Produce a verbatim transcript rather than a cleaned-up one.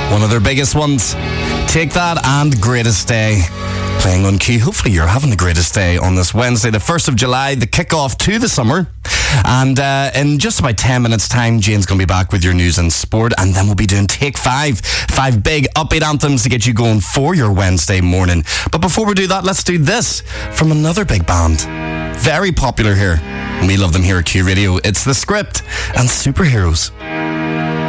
One of their biggest ones. Take That and Greatest Day. Playing on cue. Hopefully you're having the greatest day on this Wednesday, the first of July, the kickoff to the summer. And uh, in just about ten minutes time, Jane's going to be back with your news and sport, and then we'll be doing Take Five. Five big upbeat anthems to get you going for your Wednesday morning. But before we do that, let's do this from another big band. Very popular here. We love them here at Q Radio. It's The Script and Superheroes.